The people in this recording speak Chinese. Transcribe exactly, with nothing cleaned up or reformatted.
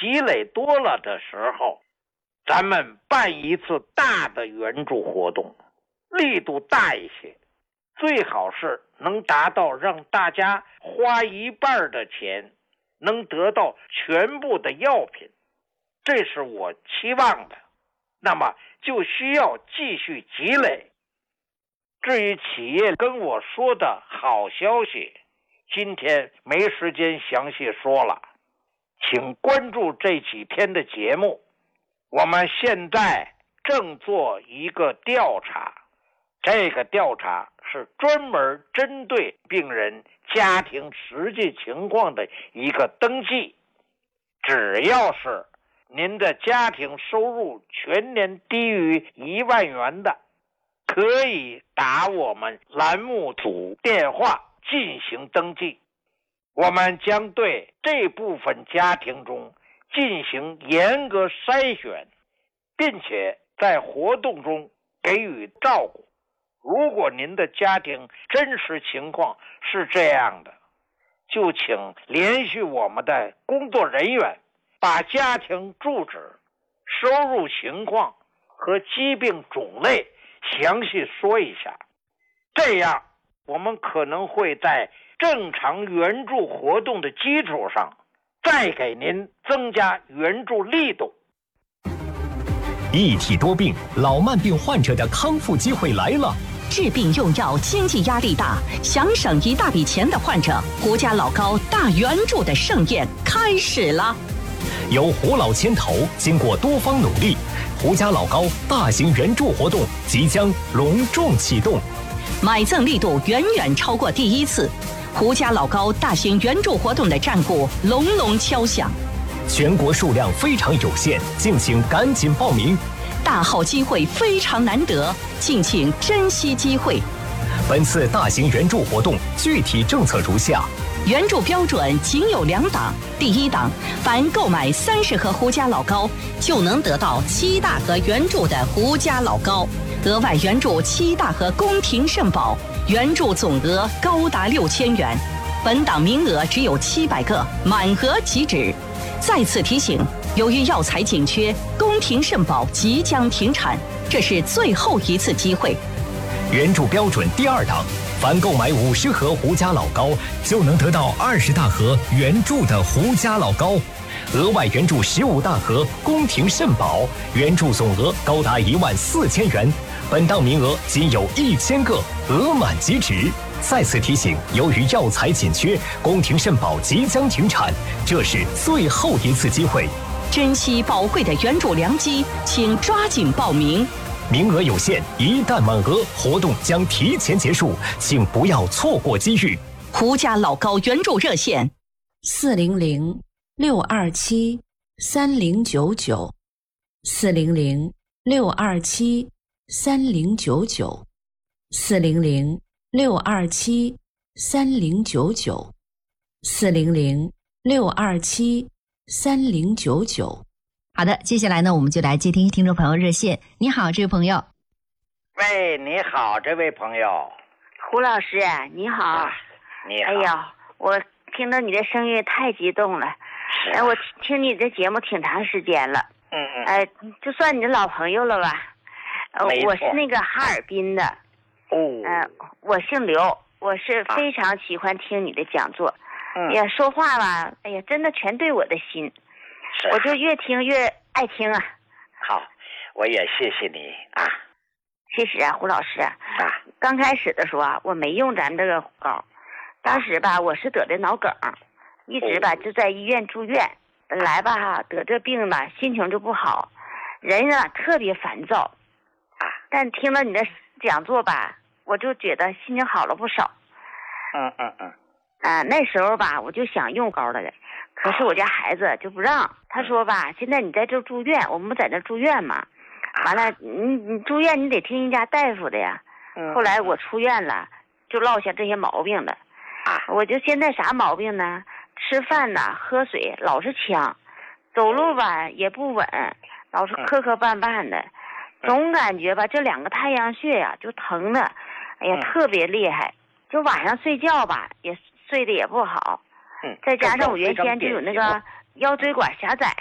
积累多了的时候，咱们办一次大的援助活动，力度大一些，最好是能达到让大家花一半的钱能得到全部的药品，这是我期望的。那么就需要继续积累。至于企业跟我说的好消息，今天没时间详细说了，请关注这几天的节目。我们现在正做一个调查，这个调查是专门针对病人家庭实际情况的一个登记。只要是您的家庭收入全年低于一万元的，可以打我们栏目组电话进行登记。我们将对这部分家庭中进行严格筛选，并且在活动中给予照顾。如果您的家庭真实情况是这样的，就请联系我们的工作人员，把家庭住址、收入情况和疾病种类详细说一下。这样我们可能会在正常援助活动的基础上，再给您增加援助力度。 一体多病，老慢病患者的康复机会来了。 治病用药经济压力大，想省一大笔钱的患者，胡家老高大援助的盛宴开始了。 由胡老牵头，经过多方努力，胡家老高大型援助活动即将隆重启动， 买赠力度远远超过第一次。胡家老高大型援助活动的战鼓隆隆敲响， 全国数量非常有限，敬请赶紧报名。 大好机会非常难得，敬请珍惜机会。 本次大型援助活动具体政策如下： 援助标准仅有两档，第一档，凡购买三十盒胡家老高，就能得到七大盒援助的胡家老高，额外援助七大盒宫廷肾宝，援助总额高达六千元。本档名额只有七百个，满额即止。再次提醒，由于药材紧缺，宫廷肾宝即将停产，这是最后一次机会。 援助标准第二档，凡购买五十盒胡家老高，就能得到二十大盒援助的胡家老高，额外援助十五大盒宫廷肾宝，援助总额高达一万四千元。本档名额仅有一千个，额满即止。再次提醒，由于药材紧缺，宫廷肾宝即将停产，这是最后一次机会。 珍惜宝贵的援助良机，请抓紧报名。 名额有限，一旦满额，活动将提前结束，请不要错过机遇。 胡家老高援助热线： 四零零六二七三零九九，四零零六二七三零九九，四零零六二七三零九九，四零零六二七三零九九。 好的，接下来呢，我们就来接听听众朋友热线。你好，这位朋友。 喂，你好，这位朋友。 胡老师，你好。啊、 你好。 哎呀，我听到你的声音太激动了。 是、啊。 哎，我听你的节目挺长时间了。 嗯嗯。 哎，就算你的老朋友了吧。呃，我是那个哈尔滨的。 哦。 嗯、呃，我姓刘，我是非常喜欢听你的讲座。 嗯。 哎呀，说话吧，哎呀，真的全对我的心。 是。 我就越听越爱听啊。 好，我也谢谢你啊。 其实啊，胡老师啊， 刚开始的时候啊，我没用咱这个膏，当时吧，我是得的脑梗，一直吧就在医院住院。本来吧得这病吧，心情就不好，人啊特别烦躁啊。 但听了你的讲座吧，我就觉得心情好了不少。 嗯嗯嗯。 啊，那时候吧，我就想用膏了的，可是我家孩子就不让，他说吧，现在你在这住院，我们不在这住院嘛。完了，你你住院你得听人家大夫的呀。 嗯。 后来我出院了，就落下这些毛病了。 啊。 我就现在啥毛病呢？吃饭呐，喝水老是呛，走路吧也不稳，老是磕磕绊绊的，总感觉吧这两个太阳穴呀就疼的，哎呀特别厉害。就晚上睡觉吧也睡得也不好。 嗯。 再加上我原先就有那个腰椎管狭窄。